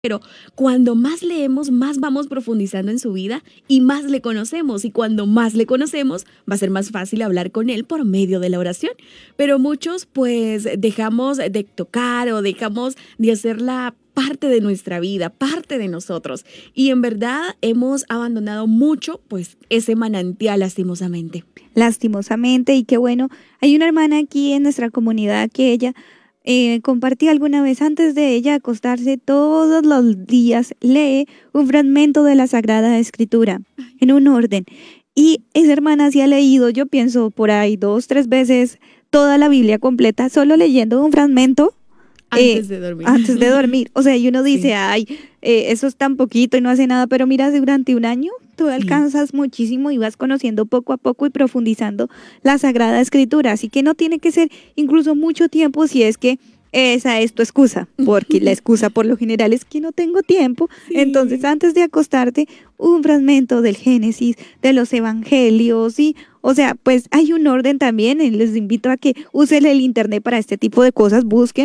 Pero cuando más leemos, más vamos profundizando en su vida y más le conocemos. Y cuando más le conocemos, va a ser más fácil hablar con él por medio de la oración. Pero muchos pues dejamos de tocar o dejamos de hacerla parte de nuestra vida, parte de nosotros. Y en verdad hemos abandonado mucho pues ese manantial lastimosamente. Lastimosamente, y qué bueno, hay una hermana aquí en nuestra comunidad que ella compartí alguna vez antes de ella acostarse todos los días, lee un fragmento de la Sagrada Escritura en un orden. Y esa hermana sí ha leído, yo pienso, por ahí 2, 3 veces toda la Biblia completa, solo leyendo un fragmento. Antes de dormir. Antes de dormir. O sea, y uno dice, Sí. ay, eso es tan poquito y no hace nada, pero mira, durante un año tú Sí. alcanzas muchísimo y vas conociendo poco a poco y profundizando la Sagrada Escritura. Así que no tiene que ser incluso mucho tiempo si es que esa es tu excusa, porque la excusa por lo general es que no tengo tiempo. Sí. Entonces, antes de acostarte, un fragmento del Génesis, de los Evangelios, y, o sea, pues hay un orden también. Les invito a que usen el internet para este tipo de cosas, busquen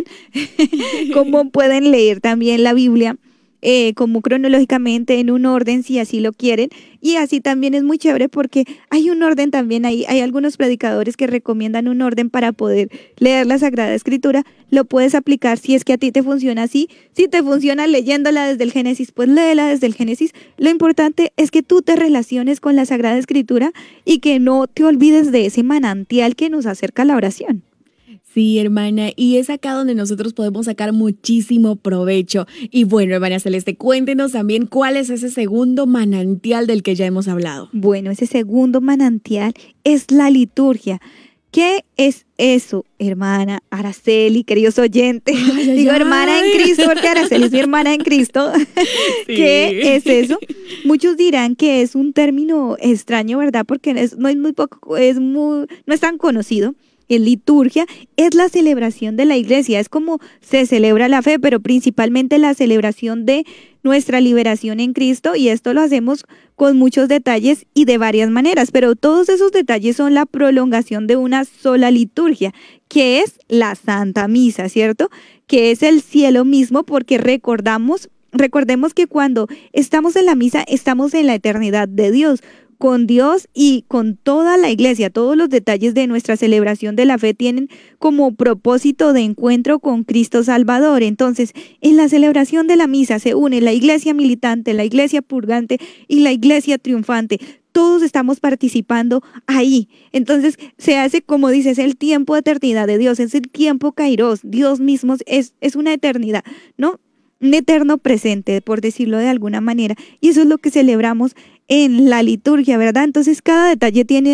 cómo pueden leer también la Biblia. Como cronológicamente en un orden si así lo quieren, y así también es muy chévere porque hay un orden también. Hay algunos predicadores que recomiendan un orden para poder leer la Sagrada Escritura. Lo puedes aplicar si es que a ti te funciona así. Si te funciona leyéndola desde el Génesis, pues léela desde el Génesis. Lo importante es que tú te relaciones con la Sagrada Escritura y que no te olvides de ese manantial que nos acerca a la oración. Sí, hermana, y es acá donde nosotros podemos sacar muchísimo provecho. Y bueno, hermana Celeste, cuéntenos también cuál es ese segundo manantial del que ya hemos hablado. Bueno, ese segundo manantial es la liturgia. ¿Qué es eso, hermana Araceli, queridos oyentes? Ay, ay, Digo ay. hermana en Cristo porque Araceli es mi hermana en Cristo. Sí. ¿Qué es eso? Muchos dirán que es un término extraño, ¿verdad? Porque no es muy poco, no es tan conocido. En liturgia es la celebración de la iglesia, es como se celebra la fe, pero principalmente la celebración de nuestra liberación en Cristo, y esto lo hacemos con muchos detalles y de varias maneras, pero todos esos detalles son la prolongación de una sola liturgia, que es la Santa Misa, ¿cierto? Que es el cielo mismo, porque recordemos que cuando estamos en la misa estamos en la eternidad de Dios, con Dios y con toda la iglesia. Todos los detalles de nuestra celebración de la fe tienen como propósito de encuentro con Cristo Salvador. Entonces, en la celebración de la misa se une la iglesia militante, la iglesia purgante y la iglesia triunfante. Todos estamos participando ahí. Entonces, se hace, como dices, el tiempo de eternidad de Dios, es el tiempo kairos. Dios mismo es una eternidad, ¿no? Un eterno presente, por decirlo de alguna manera. Y eso es lo que celebramos en la liturgia, ¿verdad? Entonces, cada detalle tiene